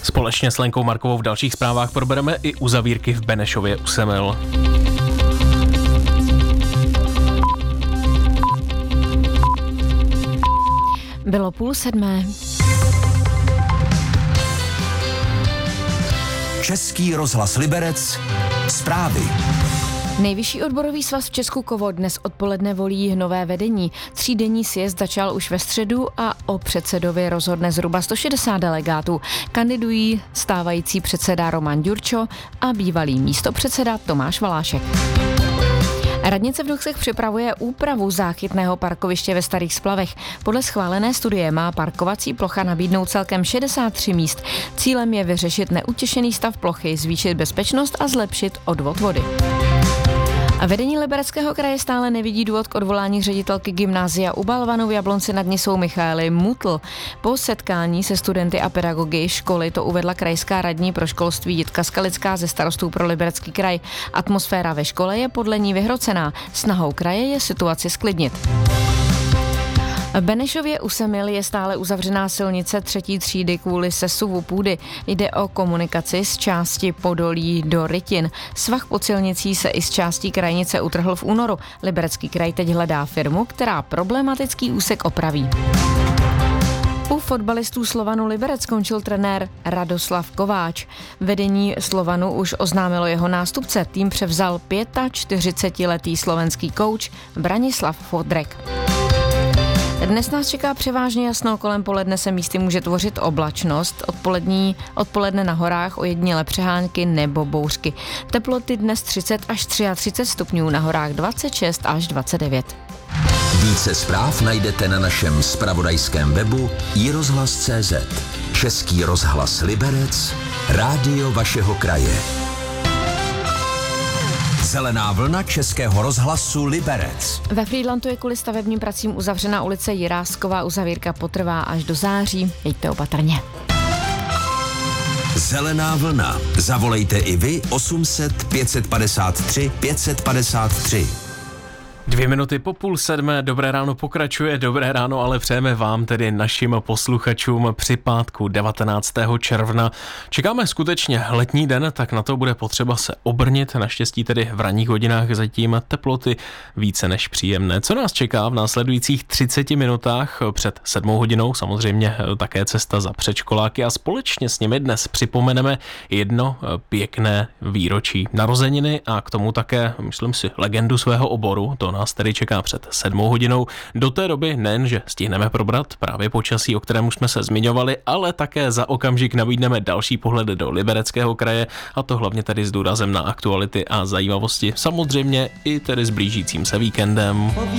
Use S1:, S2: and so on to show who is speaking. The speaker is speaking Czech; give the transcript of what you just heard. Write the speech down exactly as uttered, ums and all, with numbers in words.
S1: Společně s Lenkou Markovou v dalších zprávách probereme i uzavírky v Benešově u Semil.
S2: Bylo půl sedmé.
S3: Český rozhlas Liberec, zprávy.
S2: Nejvyšší odborový svaz v Česku KOVO dnes odpoledne volí nové vedení. Třídenní sjezd začal už ve středu a o předsedovi rozhodne zhruba sto šedesát delegátů. Kandidují stávající předseda Roman Ďurčo a bývalý místopředseda Tomáš Valášek. Radnice v Duchcech připravuje úpravu záchytného parkoviště ve Starých Splavech. Podle schválené studie má parkovací plocha nabídnout celkem šedesát tři míst. Cílem je vyřešit neutěšený stav plochy, zvýšit bezpečnost a zlepšit odvod vody. A vedení Libereckého kraje stále nevidí důvod k odvolání ředitelky gymnázia u Balvanu v Jablonci nad Nisou Michaely Mutl. Po setkání se studenty a pedagogy školy to uvedla krajská radní pro školství Jitka Skalická ze starostů pro Liberecký kraj. Atmosféra ve škole je podle ní vyhrocená. Snahou kraje je situaci sklidnit. V Benešově u Semil je stále uzavřená silnice třetí třídy kvůli sesuvu půdy. Jde o komunikaci z části Podolí do Rytin. Svah pod silnicí se i z částí krajnice utrhl v únoru. Liberecký kraj teď hledá firmu, která problematický úsek opraví. U fotbalistů Slovanu Liberec skončil trenér Radoslav Kováč. Vedení Slovanu už oznámilo jeho nástupce. Tým převzal čtyřicetiletý slovenský kouč Branislav Fodrek. Dnes nás čeká převážně jasno, kolem poledne se místy může tvořit oblačnost, odpolední, odpoledne na horách ojedinělé přehánky nebo bouřky. Teploty dnes třicet až třicet tři stupňů, na horách dvacet šest až dvacet devět.
S3: Více zpráv najdete na našem zpravodajském webu i rozhlas tečka cé zet. Český rozhlas Liberec, rádio vašeho kraje. Zelená vlna Českého rozhlasu Liberec.
S2: Ve Frýdlantu je kvůli stavebním pracím uzavřena ulice Jirásková, uzavírka potrvá až do září. Jeďte opatrně.
S3: Zelená vlna. Zavolejte i vy osm set pět set padesát tři pět set padesát tři.
S1: Dvě minuty po půl sedmé, dobré ráno pokračuje, dobré ráno, ale přejeme vám, tedy našim posluchačům, při pátku devatenáctého června. Čekáme skutečně letní den, tak na to bude potřeba se obrnit, naštěstí tedy v ranních hodinách zatím teploty více než příjemné. Co nás čeká v následujících třiceti minutách před sedmou hodinou, samozřejmě také cesta za předškoláky a společně s nimi dnes připomeneme jedno pěkné výročí narozeniny a k tomu také, myslím si, legendu svého oboru. To nás tedy čeká před sedmou hodinou. Do té doby nejen, že stihneme probrat právě počasí, o kterém jsme se zmiňovali, ale také za okamžik nabídneme další pohled do Libereckého kraje, a to hlavně tedy s důrazem na aktuality a zajímavosti, samozřejmě i tedy s blížícím se víkendem.